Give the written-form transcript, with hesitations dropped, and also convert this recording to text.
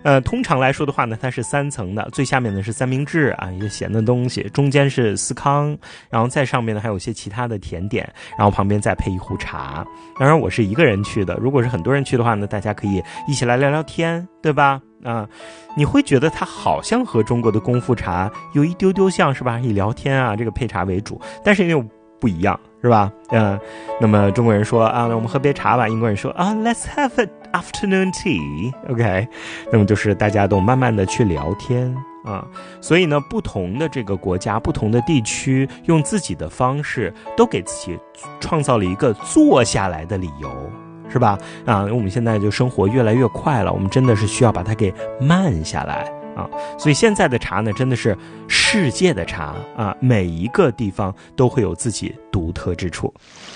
通常来说的话呢，它是3层的，最下面呢是三明治啊，一些咸的东西，中间是司康，然后在上面呢还有一些其他的甜点，然后旁边再配一壶茶。当然我是一个人去的，如果是很多人去的话呢，大家可以一起来聊聊天，对吧？你会觉得它好像和中国的功夫茶有一丢丢像，是吧？以聊天啊这个配茶为主，但是又不一样，是吧？那么中国人说啊，我们喝杯茶吧，英国人说啊 ，Let's have an afternoon tea，OK，那么就是大家都慢慢的去聊天啊，所以呢，不同的这个国家、不同的地区，用自己的方式，都给自己创造了一个坐下来的理由。是吧？我们现在就生活越来越快了，我们真的是需要把它给慢下来啊。所以现在的茶呢，真的是世界的茶啊，每一个地方都会有自己独特之处。